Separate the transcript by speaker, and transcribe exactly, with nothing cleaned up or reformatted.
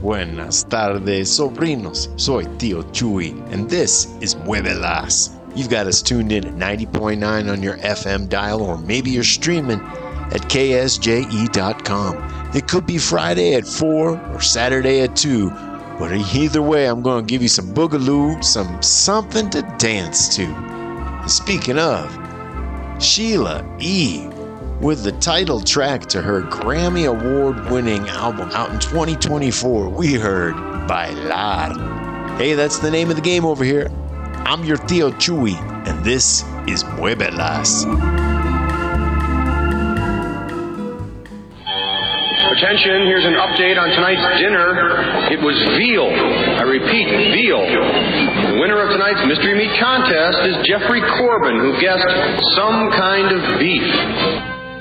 Speaker 1: Buenas tardes, sobrinos. Soy Tío Chuy, and this is Muévelas. You've got us tuned in at ninety point nine on your F M dial, or maybe you're streaming at K S J E dot com. It could be Friday at four or Saturday at two, but either way, I'm going to give you some boogaloo, some something to dance to. And speaking of, Sheila E., with the title track to her Grammy Award-winning album out in twenty twenty-four, we heard Bailar. Hey, that's the name of the game over here. I'm your Tío Chuy, and this is Muévelas.
Speaker 2: Attention, here's an update on tonight's dinner. It was veal. I repeat, veal. The winner of tonight's Mystery Meat Contest is Jeffrey Corbin, who guessed some kind of beef.